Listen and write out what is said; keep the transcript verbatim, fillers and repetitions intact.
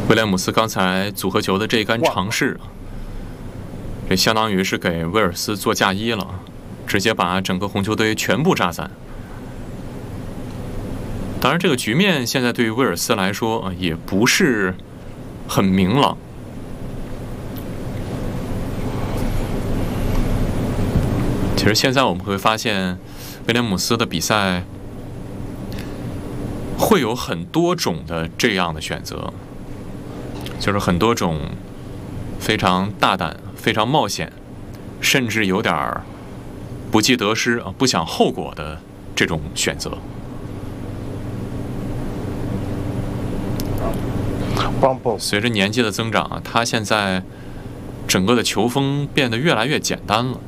威廉姆斯刚才组合球的这一杆尝试，这相当于是给威尔斯做嫁衣了，直接把整个红球队全部炸散。当然，这个局面现在对于威尔斯来说也不是很明朗。其实现在我们会发现，威廉姆斯的比赛会有很多种的这样的选择。就是很多种非常大胆、非常冒险，甚至有点不计得失啊、不想后果的这种选择。随着年纪的增长啊，他现在整个的球风变得越来越简单了。